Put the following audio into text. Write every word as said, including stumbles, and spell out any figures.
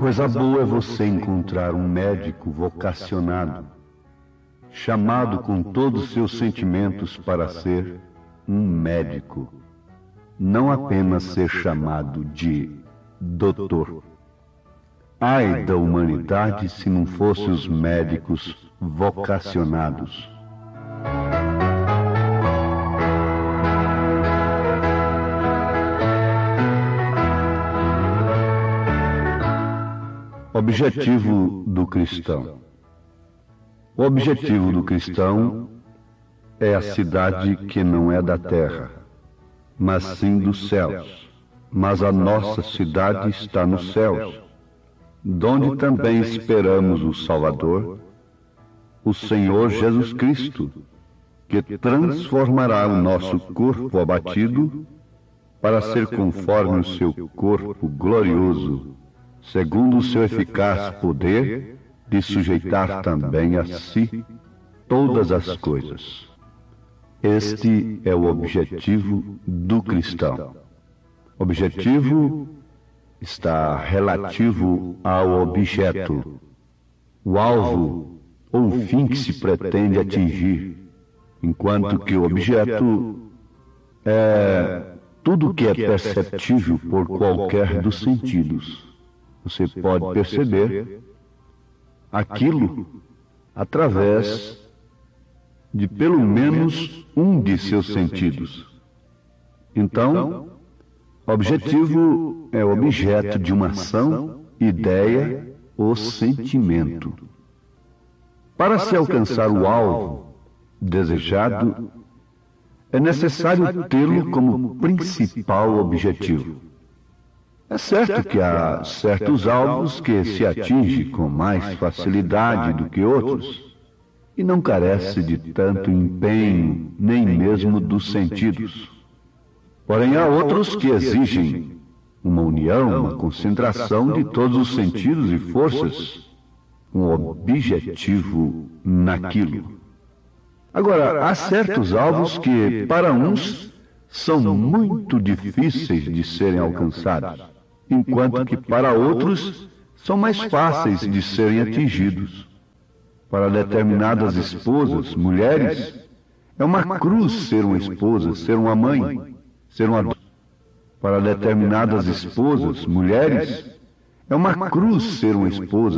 Coisa boa é você encontrar um médico vocacionado, chamado com todos os seus sentimentos para ser um médico, não apenas ser chamado de doutor. Ai da humanidade se não fossem os médicos vocacionados. Objetivo do cristão. O objetivo do cristão é a cidade que não é da terra, mas sim dos céus. Mas a nossa cidade está nos céus, donde também esperamos o Salvador, o Senhor Jesus Cristo, que transformará o nosso corpo abatido para ser conforme o seu corpo glorioso, segundo o seu eficaz poder de sujeitar também a si todas as coisas. Este é o objetivo do cristão. Objetivo está relativo ao objeto, o alvo ou o fim que se pretende atingir, enquanto que o objeto é tudo que é perceptível por qualquer dos sentidos. Você pode perceber aquilo através de pelo menos um de seus sentidos. Então, objetivo é objeto de uma ação, ideia ou sentimento. Para se alcançar o alvo desejado, é necessário tê-lo como principal objetivo. É certo que há certos alvos que se atinge com mais facilidade do que outros, e não carece de tanto empenho, nem mesmo dos sentidos. Porém, há outros que exigem uma união, uma concentração de todos os sentidos e forças, um objetivo naquilo. Agora, há certos alvos que, para uns, são muito difíceis de serem alcançados, enquanto que para outros são mais fáceis de serem atingidos. Para determinadas esposas, mulheres, é uma cruz ser uma esposa, ser uma mãe, ser uma dona. Para determinadas esposas, mulheres, é uma cruz ser uma esposa,